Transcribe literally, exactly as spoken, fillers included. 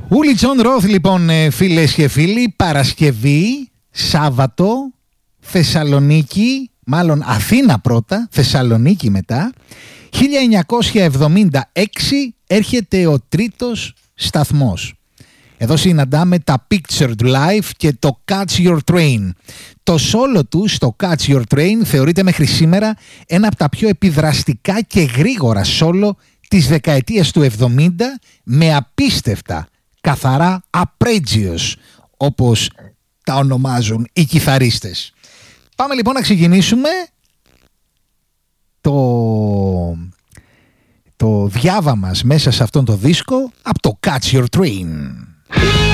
Ούλι Τζον Ροθ, λοιπόν, φίλες και φίλοι, Παρασκευή, Σάββατο, Θεσσαλονίκη, μάλλον Αθήνα πρώτα, Θεσσαλονίκη μετά. χίλια εννιακόσια εβδομήντα έξι έρχεται ο τρίτος σταθμός. Εδώ συναντάμε τα Pictured Life και το Catch Your Train. Το σόλο του στο Catch Your Train θεωρείται μέχρι σήμερα ένα από τα πιο επιδραστικά και γρήγορα σόλο της δεκαετίας του εβδομήντα, με απίστευτα καθαρά arpeggios, όπως τα ονομάζουν οι κιθαρίστες. Πάμε λοιπόν να ξεκινήσουμε το, το διάβα μας μέσα σε αυτόν το δίσκο από το Catch Your Train.